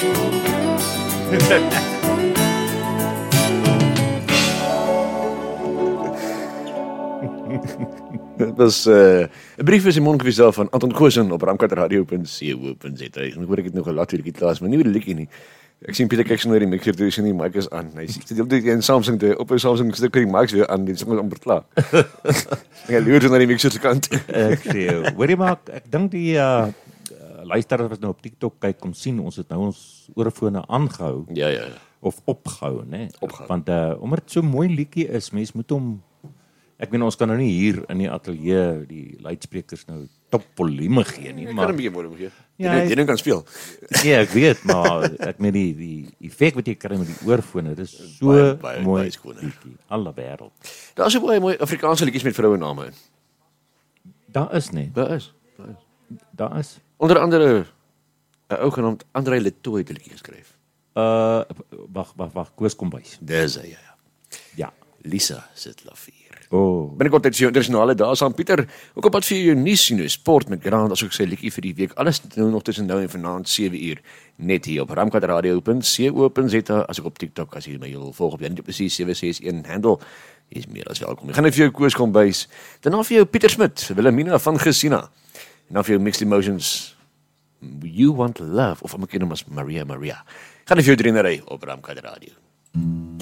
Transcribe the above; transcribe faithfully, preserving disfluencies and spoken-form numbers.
Dit was 'n uh, brief is die mondkwiesel van Anton Goosen op ramkatradio punt co punt za. Ek hoor ek het nog 'n laat hierdie klas, maar nie weer 'n liedjie nie. Ek sien Pieter kyk so na die mixer toe, sien die mic is aan. Hy sit die hele tyd in Samsung toe, op 'n Samsung stuk die mics weer aan, dit is sommer amper klaar. Ek loer na die mixer se kant. Ek sê, hoorie maar ek dink die uh, luisteraars wat nou op TikTok kyk kom sien ons het nou ons oorfone aangehou. Ja ja ja. Of opgehou, né? Opgehou. Want uh, omdat dit so mooi liedjie is, mens moet hom ek weet ons kan nou nie hier in die ateljee die luidsprekers nou top volume gee nie, Ek maar kan 'n bietjie volume gee. Ja, Jy jy ding kan speel. nee, ek weet, maar ek meen die die effek wat jy kry met die oorfone, dis so Baie, baie, mooi baie skoon, hè. liedjie, alle wêreld. Daar's so baie mooi Afrikaanse liedjies met vroue-name in. Daar is nie, Daar is. Daar is. daar is Onder andere 'n ou genaamd André Letoy het 'n liedjie geskryf. uh wag wag wag Koos Kombuis. Dis hy ja. ja. Ja. Lisa Sitlavier. O, Binnekort het sy internasionale dae saam Pieter ook op pad vir jou nuus sien, sport met Grant asook sy liedjie vir die week. Alles nou nog tussen nou en vanaand sewe uur net hier op ramkatradio punt co punt za asook op TikTok as jy my wil volg op Jan presies sewe ses een handle. Is meer as welkom. Ek gaan net vir jou Koos Kombuis. Daarna vir jou Pieter Smit, Wilhelmina van Gesina. En dan vir jou Mixed Emotions. You Want Love of om ek ken hom as Maria Maria. Gaan vir jou drie na ry op Ramkatradio.